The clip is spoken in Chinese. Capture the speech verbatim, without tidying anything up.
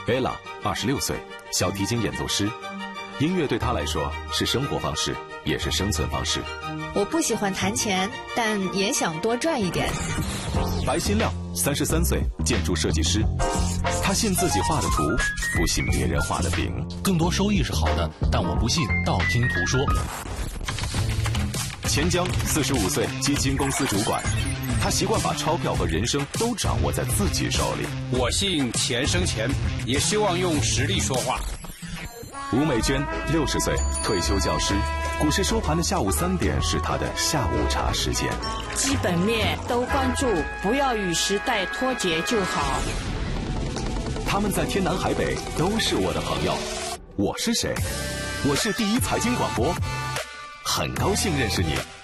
Ella 二十六岁，小提琴演奏师。音乐对她来说是生活方式，也是生存方式。 我不喜欢弹钱，但也想多赚一点。 白新亮三十三岁，建筑设计师。他信自己画的图，不信别人画的饼。 更多收益是好的，但我不信道听途说。 钱江四十五岁，基金公司主管。他习惯把钞票和人生都掌握在自己手里。 我信钱生钱，也希望用实力说话。 吴美娟六十岁，退休教师。股市收盘的下午三点是她的下午茶时间。 基本面都关注，不要与时代脱节就好。 他们在天南海北都是我的朋友。我是谁？我是第一财经广播，很高兴认识你。